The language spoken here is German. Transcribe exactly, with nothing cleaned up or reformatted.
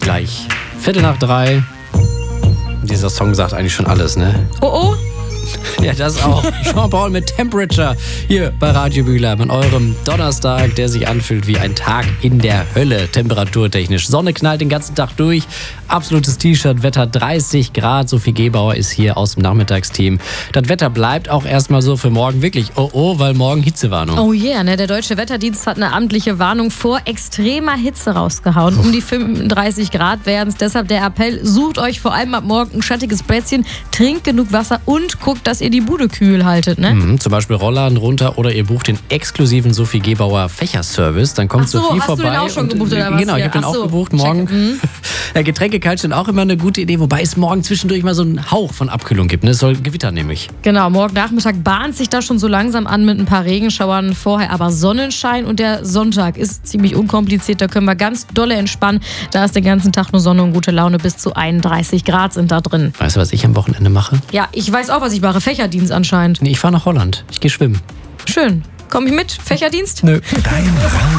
gleich. Viertel nach drei. Dieser Song sagt eigentlich schon alles, ne? Oh oh. Ja, das auch. Jean-Paul mit Temperature hier bei Radio Bühler an eurem Donnerstag, der sich anfühlt wie ein Tag in der Hölle, temperaturtechnisch. Sonne knallt den ganzen Tag durch, absolutes T-Shirt, Wetter dreißig Grad. Sophie Gebauer ist hier aus dem Nachmittagsteam. Das Wetter bleibt auch erstmal so für morgen wirklich oh oh, weil morgen Hitzewarnung. Oh yeah, ne? Der Deutsche Wetterdienst hat eine amtliche Warnung vor extremer Hitze rausgehauen. Um die fünfunddreißig Grad werden es. Deshalb der Appell, sucht euch vor allem ab morgen ein schattiges Plätzchen, trinkt genug Wasser und guckt, dass ihr die Bude kühl haltet, ne? Mhm, zum Beispiel Rollladen runter oder ihr bucht den exklusiven Sophie Gebauer Fächerservice. Dann kommt Ach so, Sophie hast vorbei. du den auch schon und, gebucht, oder was? Genau, ich habe den Ach auch so, gebucht check. morgen. Mhm. Ja, Getränke kalt sind auch immer eine gute Idee, wobei es morgen zwischendurch mal so einen Hauch von Abkühlung gibt. Ne? Es soll Gewitter nämlich. Genau, morgen Nachmittag bahnt sich das schon so langsam an mit ein paar Regenschauern. Vorher aber Sonnenschein und der Sonntag ist ziemlich unkompliziert. Da können wir ganz dolle entspannen. Da ist den ganzen Tag nur Sonne und gute Laune. Bis zu einunddreißig Grad sind da drin. Weißt du, was ich am Wochenende mache? Ja, ich weiß auch, was ich mache. Fächerdienst anscheinend. Nee, ich fahre nach Holland. Ich gehe schwimmen. Schön. Komm ich mit? Fächerdienst? Nö. Dein Radio